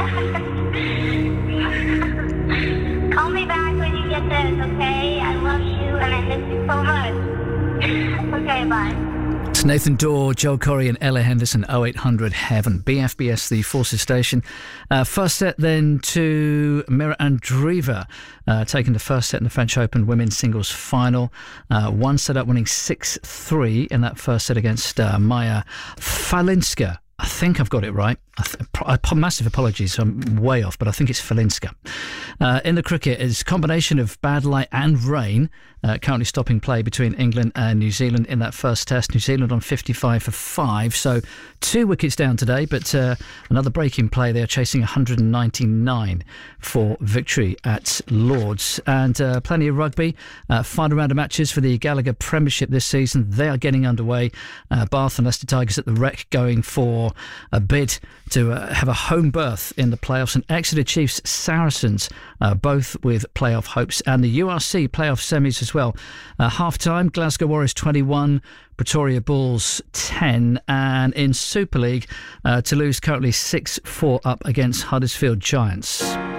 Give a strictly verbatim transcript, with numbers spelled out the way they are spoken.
Call me back when you get this, okay? I love you and I miss you so much. Okay, bye. It's Nathan Dawe, Joel Corey and Ella Henderson, oh eight hundred Heaven. B F B S, the Forces station. Uh, first set then to Mira Andreeva, uh, taking the first set in the French Open Women's Singles Final. Uh, one set up, winning six three in that first set against uh, Maya Falinska. I think I've got it right. I th- I, massive apologies, I'm way off, but I think it's Falinska. Uh, in the cricket, it's a combination of bad light and rain, uh, currently stopping play between England and New Zealand in that first test. New Zealand on fifty-five for five, so two wickets down today, but uh, another break in play. They are chasing one hundred ninety-nine for victory at Lord's. And uh, plenty of rugby. Uh, final round of matches for the Gallagher Premiership this season. They are getting underway. Uh, Bath and Leicester Tigers at the Rec going for a bid to uh, have a home berth in the playoffs, and Exeter Chiefs Saracens uh, both with playoff hopes, and the U R C playoff semis as well. Uh, half time, Glasgow Warriors twenty-one, Pretoria Bulls ten, and in Super League, uh, Toulouse currently six four up against Huddersfield Giants.